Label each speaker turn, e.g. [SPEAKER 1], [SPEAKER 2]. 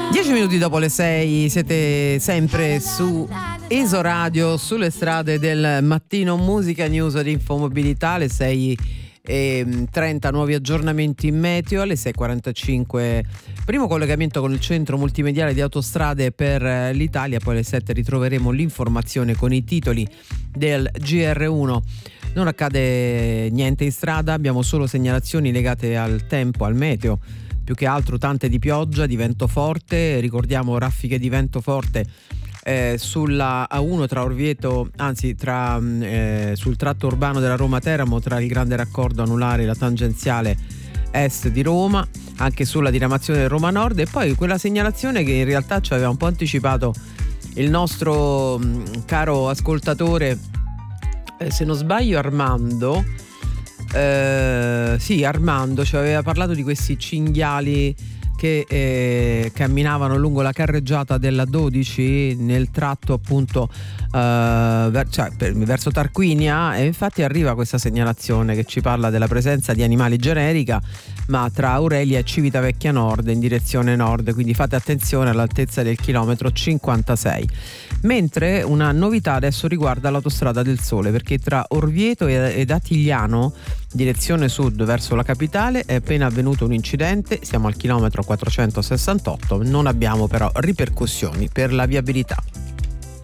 [SPEAKER 1] 10 minuti dopo le 6 siete sempre su Esoradio, sulle strade del mattino, musica, news ed infomobilità. Alle 6:30 nuovi aggiornamenti in meteo, alle 6:45 primo collegamento con il centro multimediale di Autostrade per l'Italia, poi alle 7 ritroveremo l'informazione con i titoli del GR1. Non accade niente in strada, abbiamo solo segnalazioni legate al tempo, al meteo, più che altro tante di pioggia, di vento forte. Ricordiamo raffiche di vento forte sulla A1 tra Orvieto, anzi sul tratto urbano della Roma-Teramo, tra il grande raccordo anulare e la tangenziale est di Roma, anche sulla diramazione del Roma Nord. E poi quella segnalazione che in realtà ci aveva un po' anticipato il nostro caro ascoltatore, se non sbaglio Armando, Armando ci aveva parlato di questi cinghiali che camminavano lungo la carreggiata della 12 nel tratto appunto verso Tarquinia, e infatti arriva questa segnalazione che ci parla della presenza di animali generica, ma tra Aurelia e Civitavecchia Nord in direzione nord, quindi fate attenzione all'altezza del chilometro 56. Mentre una novità adesso riguarda l'autostrada del Sole, perché tra Orvieto ed Attigliano direzione sud verso la capitale è appena avvenuto un incidente, siamo al chilometro 468, non abbiamo però ripercussioni per la viabilità.